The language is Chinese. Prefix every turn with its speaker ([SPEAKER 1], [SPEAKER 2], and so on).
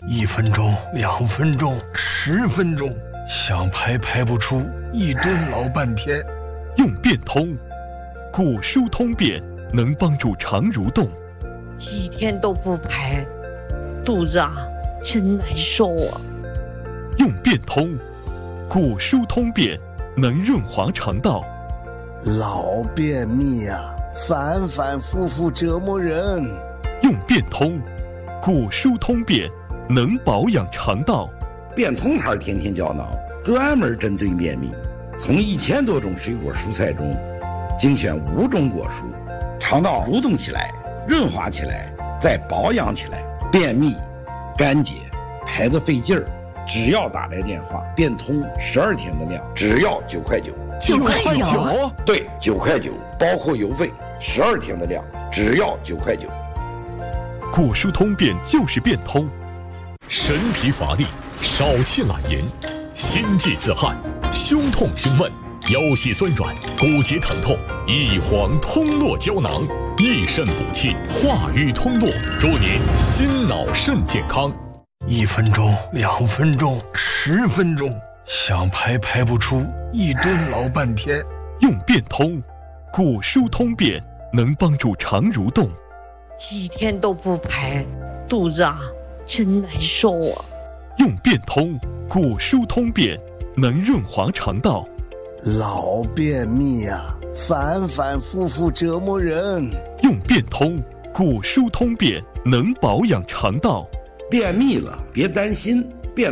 [SPEAKER 1] 1分钟、2分钟、10分钟，想排排不出，一顿老半天。
[SPEAKER 2] 用变通，古书通便能帮助肠蠕动。
[SPEAKER 3] 几天都不排，肚子真难受啊。
[SPEAKER 2] 用变通，古书通便能润滑肠道。
[SPEAKER 4] 老便秘反反复复折磨人。
[SPEAKER 2] 用变通，古书通便能保养肠道。
[SPEAKER 5] 变通牌天天胶囊专门针对便秘，从1000多种水果蔬菜中精选5种果蔬，肠道蠕动起来，润滑起来，再保养起来。便秘、干结、排得费劲儿，只要打来电话，变通12天的量，只要9块9。
[SPEAKER 6] 9块9？
[SPEAKER 5] 对，9块9，包括邮费，12天的量，只要9块9。
[SPEAKER 2] 古书通便就是变通。
[SPEAKER 6] 神疲乏力，少气懒言，心悸自汗，胸痛胸闷，腰膝酸软，骨节疼痛，一黄通络胶囊，益肾补气，化瘀通络，祝您心脑肾健康。
[SPEAKER 1] 1分钟、2分钟、10分钟，想排排不出，一顿老半天。
[SPEAKER 2] 用变通，古书通便能帮助肠蠕动。
[SPEAKER 3] 几天都不排，肚子真难受啊。
[SPEAKER 2] 用变通，古书通便能润滑肠道。
[SPEAKER 4] 老便秘反反复复折磨人。
[SPEAKER 2] 用变通，古书通便能保养肠道。
[SPEAKER 5] 便秘了别担心，